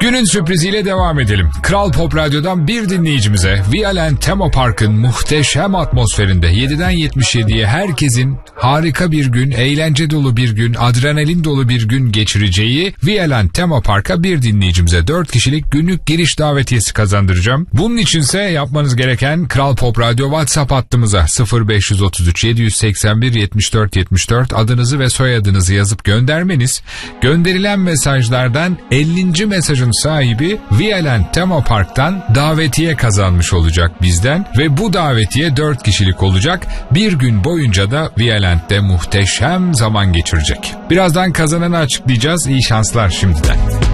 Günün sürpriziyle devam edelim. Kral Pop Radyo'dan bir dinleyicimize Violent Tema Park'ın muhteşem atmosferinde 7'den 77'ye herkesin harika bir gün, eğlence dolu bir gün, adrenalin dolu bir gün geçireceği Violent Tema Park'a bir dinleyicimize 4 kişilik günlük giriş davetiyesi kazandıracağım. Bunun içinse yapmanız gereken Kral Pop Radyo WhatsApp hattımıza 0533 781 74 74 adınızı ve soyadınızı yazıp göndermeniz. Gönderilen mesajlardan 50. mesajın sahibi Violent Tema Park'tan davetiye kazanmış olacak bizden ve bu davetiye 4 kişilik olacak. Bir gün boyunca da Violent'te muhteşem zaman geçirecek. Birazdan kazananı açıklayacağız. İyi şanslar şimdiden.